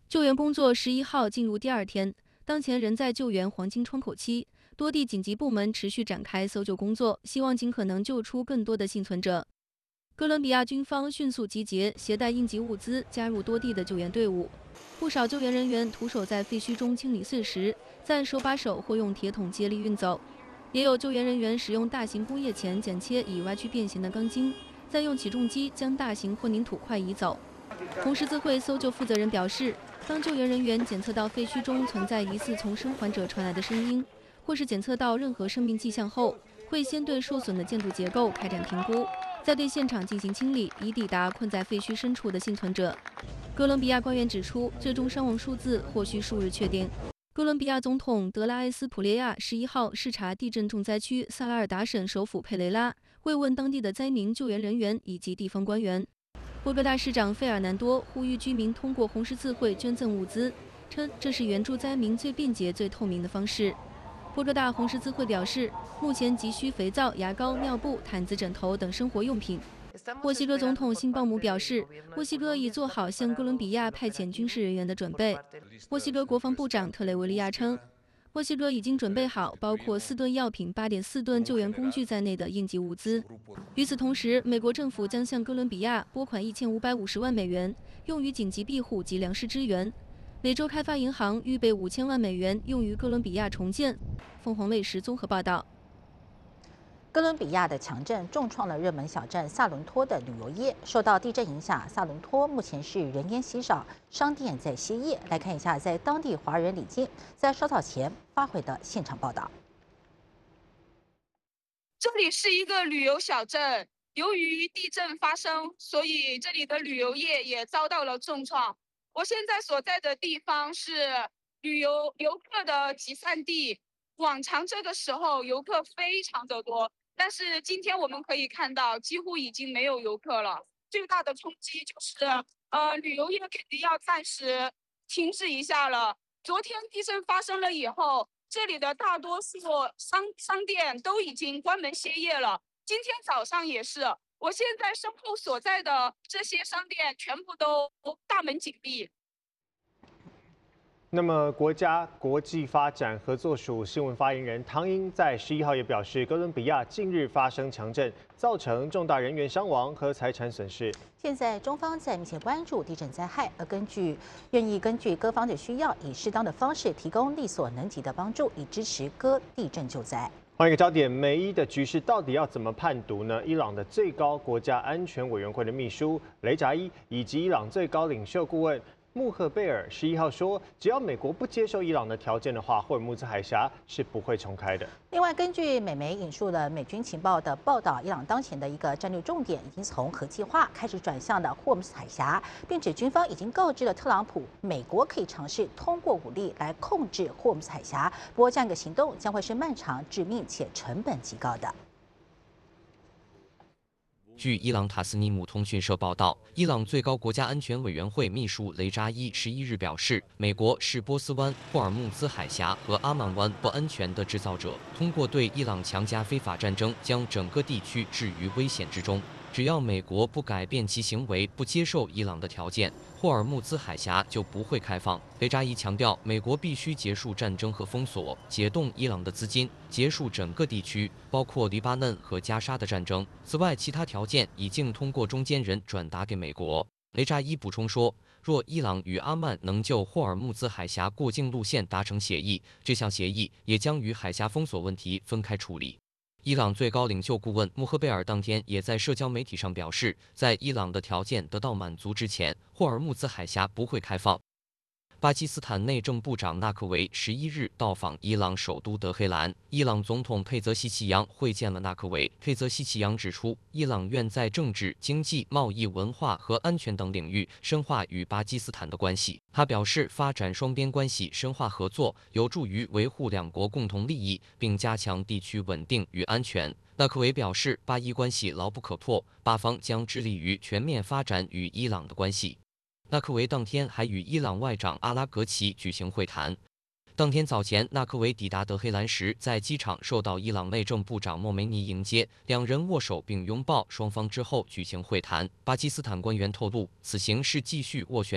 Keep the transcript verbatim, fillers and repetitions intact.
救援工作十一号进入第二天，当前仍在救援黄金窗口期，多地紧急部门持续展开搜救工作，希望尽可能救出更多的幸存者。哥伦比亚军方迅速集结，携带应急物资，加入多地的救援队伍。不少救援人员徒手在废墟中清理碎石，再手把手或用铁桶接力运走。也有救援人员使用大型工业钳剪切已歪曲变形的钢筋，再用起重机将大型混凝土块移走。红十字会搜救负责人表示，当救援人员检测到废墟中存在疑似从生还者传来的声音，或是检测到任何生命迹象后，会先对受损的建筑结构开展评估，再对现场进行清理，以抵达困在废墟深处的幸存者。哥伦比亚官员指出，最终伤亡数字或需数日确定。哥伦比亚总统德拉埃斯普列亚十一号视察地震重灾区萨拉尔达省首府佩雷拉，慰问当地的灾民、救援人员以及地方官员。波哥大市长费尔南多呼吁居民通过红十字会捐赠物资，称这是援助灾民最便捷、最透明的方式。波哥大红十字会表示，目前急需肥皂、牙膏、尿布、毯子、枕头等生活用品。墨西哥总统辛鲍姆表示，墨西哥已做好向哥伦比亚派遣军事人员的准备。墨西哥国防部长特雷维利亚称，墨西哥已经准备好包括四吨药品、八点四吨救援工具在内的应急物资。与此同时，美国政府将向哥伦比亚拨款一千五百五十万美元，用于紧急庇护及粮食支援。美洲开发银行预备五千万美元用于哥伦比亚重建。凤凰卫视综合报道。 哥伦比亚的强震重创了热门小镇萨伦托的旅游业。受到地震影响，萨伦托目前是人烟稀少，商店在歇业。来看一下，在当地华人李静在稍早前发回的现场报道。 这里是一个旅游小镇，由于地震发生，所以这里的旅游业也遭到了重创。我现在所在的地方是旅游游客的集散地，往常这个时候游客非常的多。但是今天我们可以看到，几乎已经没有游客了。最大的冲击就是，呃，旅游业肯定要暂时停止一下了。昨天地震发生了以后，这里的大多数商商店都已经关门歇业了。今天早上也是，我现在身后所在的这些商店全部都大门紧闭。 那么，国家国际发展合作署新闻发言人唐英在十一号也表示，哥伦比亚近日发生强震，造成重大人员伤亡和财产损失。 现在中方在密切关注地震灾害，而根据愿意根据各方的需要，以适当的方式提供力所能及的帮助，以支持各地震救灾。 换一个焦点，美伊的局势到底要怎么判读呢？伊朗的最高国家安全委员会的秘书雷扎伊以及伊朗最高领袖顾问穆赫贝尔十一号说，只要美国不接受伊朗的条件的话，霍尔木兹海峡是不会重开的。 另外，根据美媒引述了美军情报的报道，伊朗当前的一个战略重点已经从核计划开始转向了霍尔木兹海峡，并指军方已经告知了特朗普，美国可以尝试通过武力来控制霍尔木兹海峡。不过，这样一个行动将会是漫长、致命且成本极高的。 据伊朗塔斯尼姆通讯社报道，伊朗最高国家安全委员会秘书雷扎伊十一日表示，美国是波斯湾、霍尔木兹海峡和阿曼湾不安全的制造者，通过对伊朗强加非法战争，将整个地区置于危险之中。只要美国不改变其行为，不接受伊朗的条件，霍尔木兹海峡就不会开放。雷扎伊强调，美国必须结束战争和封锁，解冻伊朗的资金，结束整个地区，包括黎巴嫩和加沙的战争。此外，其他条件已经通过中间人转达给美国。雷扎伊补充说，若伊朗与阿曼能就霍尔木兹海峡过境路线达成协议，这项协议也将与海峡封锁问题分开处理。伊朗最高领袖顾问穆赫贝尔当天也在社交媒体上表示，在伊朗的条件得到满足之前，霍尔木兹海峡不会开放。巴基斯坦内政部长纳克维十一日到访伊朗首都德黑兰，伊朗总统佩泽西奇扬会见了纳克维。佩泽西奇扬指出，伊朗愿在政治、经济、贸易、文化和安全等领域深化与巴基斯坦的关系。他表示，发展双边关系、深化合作，有助于维护两国共同利益，并加强地区稳定与安全。纳克维表示，巴伊关系牢不可破，巴方将致力于全面发展与伊朗的关系。纳克维当天还与伊朗外长阿拉格齐举行会谈。当天早前，纳克维抵达德黑兰时，在机场受到伊朗内政部长莫梅尼迎接，两人握手并拥抱，双方之后举行会谈。巴基斯坦官员透露，此行是继续斡旋